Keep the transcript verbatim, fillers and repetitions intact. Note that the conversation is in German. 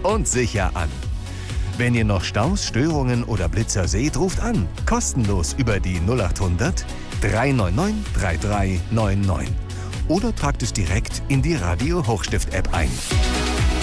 und sicher an. Wenn ihr noch Staus, Störungen oder Blitzer seht, ruft an. Kostenlos über die null acht hundert, drei neun neun, drei drei neun neun. Oder tragt es direkt in die Radio Hochstift App ein.